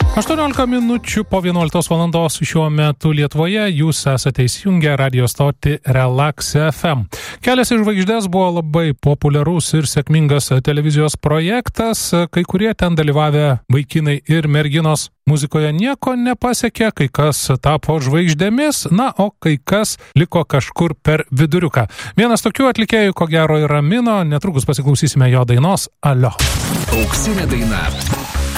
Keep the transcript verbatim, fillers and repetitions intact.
aštuoniolika minučių po vienuoliktos valandos šiuo metu Lietuvoje jūs esate įsijungę radio stotį Relax F M. Kelias į žvaigždes buvo labai populiarus ir sėkmingas televizijos projektas. Kai kurie ten dalyvavę vaikinai ir merginos muzikoje nieko nepasiekė, kai kas tapo žvaigždėmis, na, o kai kas liko kažkur per viduriuką. Vienas tokių atlikėjų, ko gero, yra Mino. Netrukus pasiklausysime jo dainos Alio. Auksinė daina.